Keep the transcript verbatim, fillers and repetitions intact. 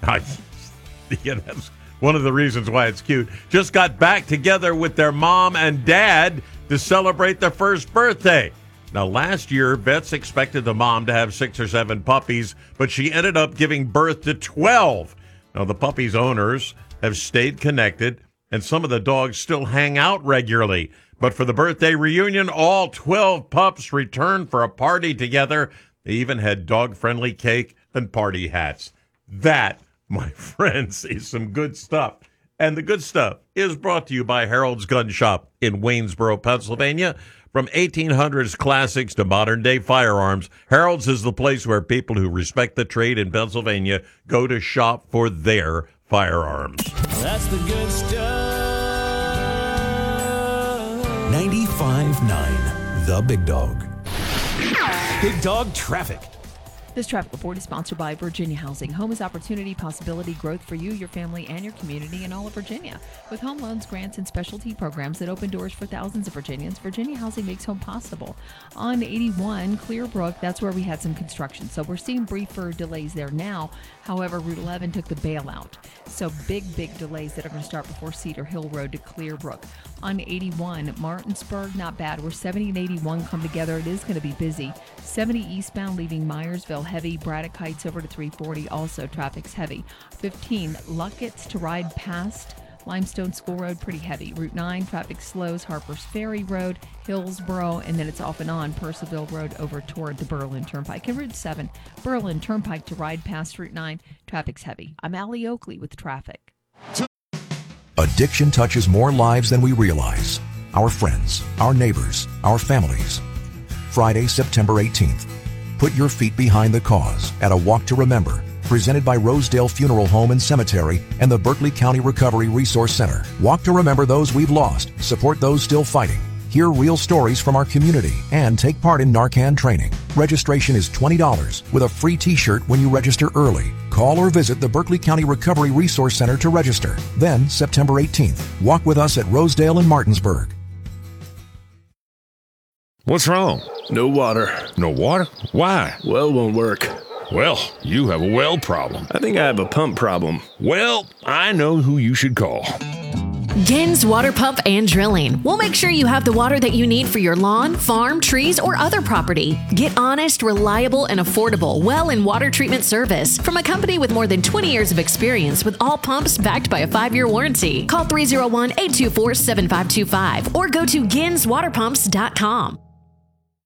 I, yeah, that's one of the reasons why it's cute. Just got back together with their mom and dad to celebrate their first birthday. Now, last year, vets expected the mom to have six or seven puppies, but she ended up giving birth to twelve. Now, the puppies' owners have stayed connected, and some of the dogs still hang out regularly. But for the birthday reunion, all twelve pups returned for a party together. They even had dog-friendly cake and party hats. That, my friends, is some good stuff. And the good stuff is brought to you by Harold's Gun Shop in Waynesboro, Pennsylvania. From eighteen hundreds classics to modern-day firearms, Harold's is the place where people who respect the trade in Pennsylvania go to shop for their firearms. That's the good stuff. ninety-five point nine, The Big Dog. Big Dog Traffic. This traffic report is sponsored by Virginia Housing. Home is opportunity, possibility, growth for you, your family, and your community in all of Virginia. With home loans, grants, and specialty programs that open doors for thousands of Virginians, Virginia Housing makes home possible. On eighty-one, Clearbrook, that's where we had some construction. So we're seeing briefer delays there now. However, Route eleven took the bailout. So big, big delays that are going to start before Cedar Hill Road to Clearbrook. On eighty-one, Martinsburg, not bad. Where seventy and eighty-one come together, it is going to be busy. seventy eastbound leaving Myersville, heavy. Braddock Heights over to three forty, also traffic's heavy. fifteen, Luckett's to ride past Limestone School Road, pretty heavy. Route nine, traffic slows Harper's Ferry Road, Hillsboro, and then it's off and on Purcellville Road over toward the Berlin Turnpike. And Route seven, Berlin Turnpike to ride past Route nine, traffic's heavy. I'm Allie Oakley with traffic. Addiction touches more lives than we realize. Our friends, our neighbors, our families. Friday, September eighteenth. Put your feet behind the cause at a Walk to Remember, presented by Rosedale Funeral Home and Cemetery and the Berkeley County Recovery Resource Center. Walk to remember those we've lost, support those still fighting, hear real stories from our community, and take part in Narcan training. Registration is twenty dollars with a free t-shirt when you register early. Call or visit the Berkeley County Recovery Resource Center to register. Then, September eighteenth, walk with us at Rosedale and Martinsburg. What's wrong? No water. No water? Why? Well won't work. Well, you have a well problem. I think I have a pump problem. Well, I know who you should call. Gens Water Pump and Drilling. We'll make sure you have the water that you need for your lawn, farm, trees, or other property. Get honest, reliable, and affordable well and water treatment service from a company with more than twenty years of experience with all pumps backed by a five-year warranty. Call three oh one, eight two four, seven five two five or go to gens water pumps dot com.